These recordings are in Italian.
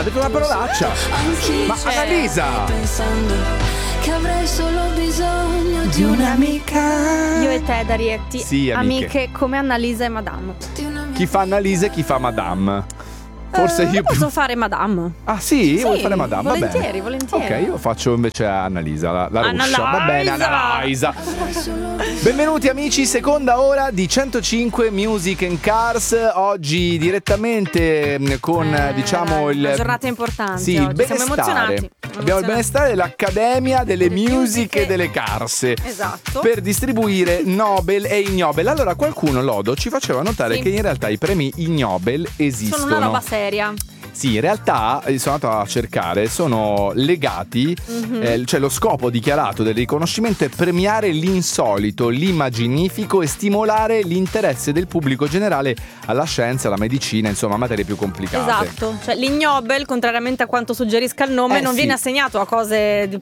detto una parolaccia. Ma Annalisa! Pensando che avrei solo bisogno di un'amica. Io e te, Darietti, Sì, amiche. come Annalisa e Madame. Chi fa Annalisa e chi fa Madame? Forse io posso fare Madame. Ah sì? Vuoi fare Madame? Volentieri, Va bene. volentieri. Ok, io faccio invece Annalisa, la Annalisa. ruscia. Va bene, Annalisa. Benvenuti amici, seconda ora di 105 Music and Cars. Oggi direttamente con diciamo il... Una giornata importante. Sì, oggi. il benestare. Siamo emozionati. Abbiamo il benestare dell'Accademia delle Musiche e delle Carse. Esatto. Per distribuire Nobel e Ignobel. Allora qualcuno, Lodo, ci faceva notare che in realtà i premi Ignobel esistono. Sono una roba seria. Sì, in realtà sono andato a cercare, sono legati, cioè lo scopo dichiarato del riconoscimento è premiare l'insolito, l'immaginifico e stimolare l'interesse del pubblico generale alla scienza, alla medicina, insomma, materie più complicate. Esatto, cioè l'Ignobel, contrariamente a quanto suggerisca il nome, non viene assegnato a cose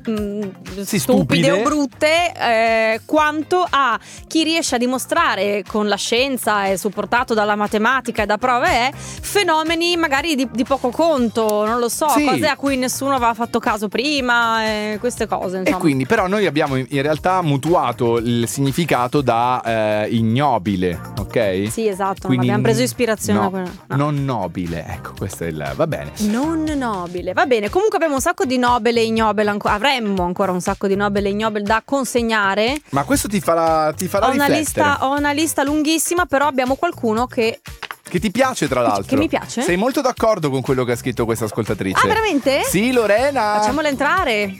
stupide o brutte, quanto a chi riesce a dimostrare con la scienza e supportato dalla matematica e da prove fenomeni magari di poco conto, non lo so, cose a cui nessuno aveva fatto caso prima, queste cose, insomma. E quindi però noi abbiamo in realtà mutuato il significato da ignobile, ok? Sì, esatto, quindi abbiamo preso ispirazione da quello. No. Non nobile, ecco, questo è il... va bene. Non nobile, va bene. Comunque abbiamo un sacco di Nobel e Ignobel avremmo ancora un sacco di Nobel e Ignobel da consegnare. Ma questo ti farà riflettere. Ho una lista lunghissima, però abbiamo qualcuno che ti piace, tra l'altro. Che mi piace? Sei molto d'accordo con quello che ha scritto questa ascoltatrice? Ah, veramente? Sì, Lorena. Facciamola entrare.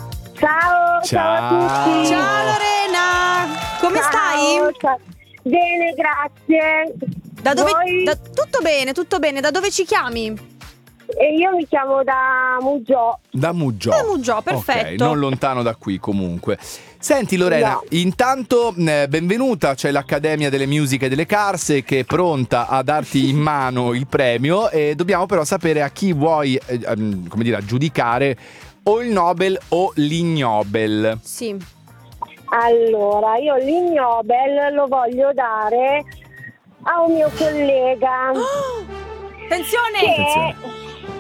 Ciao a tutti. Ciao Lorena. Come stai? Ciao. Bene, grazie. Da dove? Tutto bene. Da dove ci chiami? E io mi chiamo da Muggiò. Da Muggiò. Da Muggiò, perfetto. Ok, non lontano da qui comunque. Senti Lorena, No. intanto benvenuta, c'è l'Accademia delle Musiche e delle Carse che è pronta a darti in mano il premio e dobbiamo però sapere a chi vuoi, come dire, aggiudicare o il Nobel o l'Ignobel. Sì. Allora, io l'Ignobel lo voglio dare a un mio collega. Attenzione!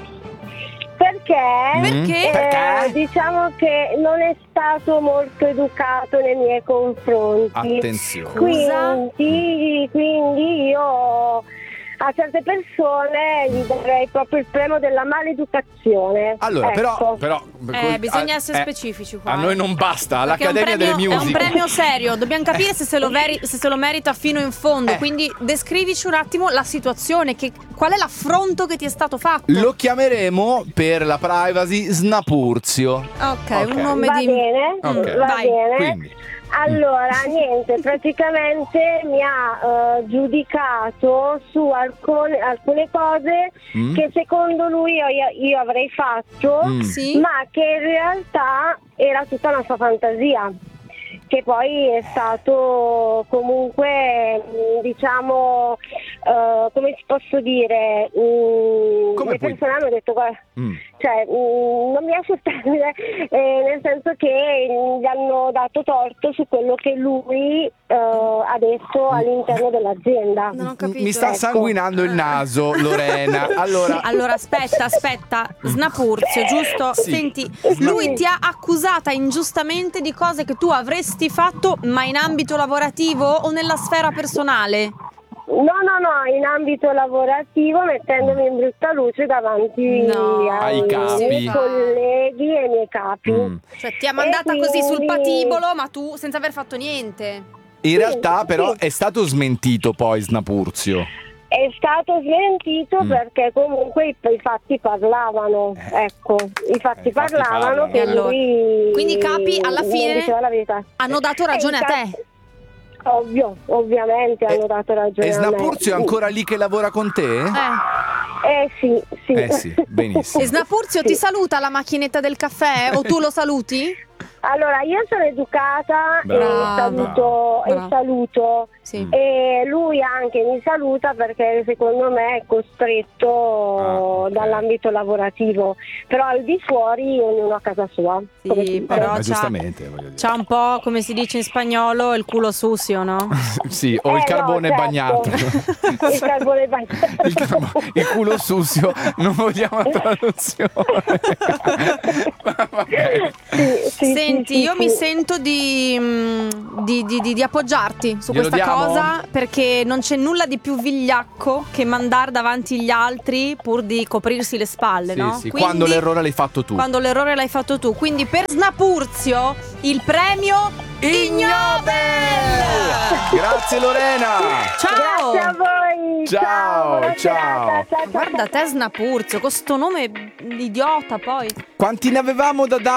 Perché? Diciamo che non è stato molto educato nei miei confronti. Attenzione. Quindi io a certe persone gli darei proprio il premio della maleducazione. Allora, ecco. però bisogna essere specifici qua. A noi non basta, all'Accademia delle Musiche. È un premio serio, dobbiamo capire se se lo merita fino in fondo. Quindi descrivici un attimo la situazione, qual è l'affronto che ti è stato fatto? Lo chiameremo per la privacy Snapurzio. Ok, un nome Va di... bene, Ok. va Vai. bene. Quindi. Allora, niente, praticamente mi ha giudicato su alcune cose che secondo lui io avrei fatto, Sì. ma che in realtà era tutta una sua fantasia, che poi è stato comunque, diciamo, come si posso dire, le persone hanno detto cioè non mi esce il termine, nel senso che gli hanno dato torto su quello che lui ha detto all'interno dell'azienda. Non ho capito. Mi sta sanguinando il naso, Lorena. Allora aspetta, Snapurzio, giusto? Sì. Senti, lui ti ha accusata ingiustamente di cose che tu avresti fatto, ma in ambito lavorativo o nella sfera personale? No, in ambito lavorativo, mettendomi in brutta luce davanti Ai capi. miei colleghi e ai miei capi. Cioè ti ha mandata così sul patibolo, ma tu senza aver fatto niente. In realtà però è stato smentito poi Snapurzio. È stato smentito perché comunque i fatti parlavano, ecco, i fatti parlavano che allora. lui... Quindi i capi alla fine diceva la verità. hanno dato ragione a te. Ovviamente hanno dato ragione E a me. Snapurzio è ancora lì che lavora con te? Sì. Sì, benissimo. E Snapurzio ti saluta la macchinetta del caffè o tu lo saluti? Allora, io sono educata Brava. e saluto. Sì. E lui anche mi saluta perché secondo me è costretto ok. dall'ambito lavorativo, però al di fuori ognuno a casa sua. come si Sì, dice. però ma giustamente, voglio dire. c'ha un po', come si dice in spagnolo, il culo sucio, no? Sì, o il carbone no, certo. bagnato. Il carbone bagnato. Il culo sussio, non vogliamo la traduzione. Vabbè. Sì, Senti, sì, io sì. mi sento di appoggiarti su Glielo questa diamo? cosa, perché non c'è nulla di più vigliacco che mandare davanti gli altri pur di coprirsi le spalle, Sì, no? sì, Quindi, quando l'errore l'hai fatto tu. Quando l'errore l'hai fatto tu. Quindi per Snapurzio il premio Ignobel! Grazie Lorena. Ciao! Grazie a voi. Ciao, buona ciao. serata, ciao. Guarda te Snapurzio, con sto nome idiota poi. Quanti ne avevamo da dare?